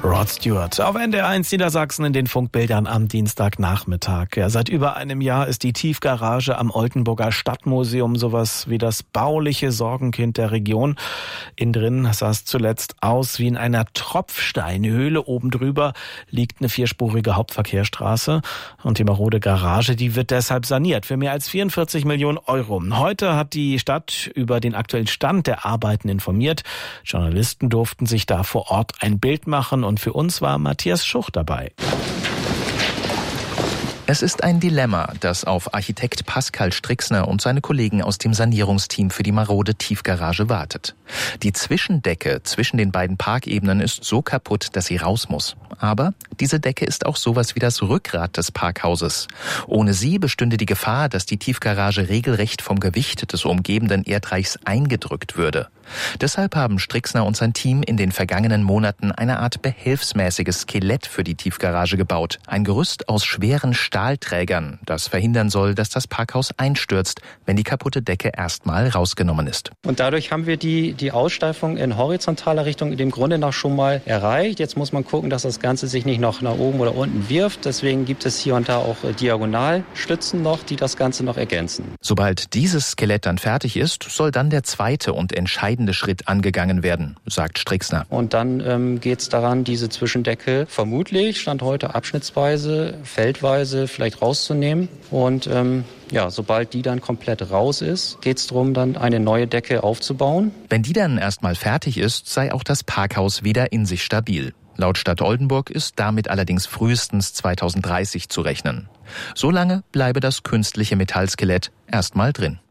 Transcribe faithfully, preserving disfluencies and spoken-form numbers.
Rod Stewart auf N D R eins Niedersachsen in den Funkbildern am Dienstagnachmittag. Ja, seit über einem Jahr ist die Tiefgarage am Oldenburger Stadtmuseum sowas wie das bauliche Sorgenkind der Region. Innen drin sah es zuletzt aus wie in einer Tropfsteinhöhle. Oben drüber liegt eine vierspurige Hauptverkehrsstraße. Und die marode Garage, die wird deshalb saniert für mehr als vierundvierzig Millionen Euro. Heute hat die Stadt über den aktuellen Stand der Arbeiten informiert. Journalisten durften sich da vor Ort ein Bild machen und für uns war Matthias Schucht dabei. Es ist ein Dilemma, das auf Architekt Pascal Strixner und seine Kollegen aus dem Sanierungsteam für die marode Tiefgarage wartet. Die Zwischendecke zwischen den beiden Parkebenen ist so kaputt, dass sie raus muss. Aber diese Decke ist auch sowas wie das Rückgrat des Parkhauses. Ohne sie bestünde die Gefahr, dass die Tiefgarage regelrecht vom Gewicht des umgebenden Erdreichs eingedrückt würde. Deshalb haben Strixner und sein Team in den vergangenen Monaten eine Art behelfsmäßiges Skelett für die Tiefgarage gebaut. Ein Gerüst aus schweren Stahlträgern, das verhindern soll, dass das Parkhaus einstürzt, wenn die kaputte Decke erstmal rausgenommen ist. Und dadurch haben wir die, die Aussteifung in horizontaler Richtung in dem Grunde nach schon mal erreicht. Jetzt muss man gucken, dass das Ganze sich nicht noch nach oben oder unten wirft. Deswegen gibt es hier und da auch Diagonalstützen noch, die das Ganze noch ergänzen. Sobald dieses Skelett dann fertig ist, soll dann der zweite und entscheidende Schritt angegangen werden, sagt Strixner. Und dann ähm, geht es daran, diese Zwischendecke vermutlich, Stand heute abschnittsweise, feldweise vielleicht rauszunehmen. Und ähm, ja, sobald die dann komplett raus ist, geht es darum, dann eine neue Decke aufzubauen. Wenn die dann erstmal fertig ist, sei auch das Parkhaus wieder in sich stabil. Laut Stadt Oldenburg ist damit allerdings frühestens zweitausenddreißig zu rechnen. Solange bleibe das künstliche Metallskelett erstmal drin.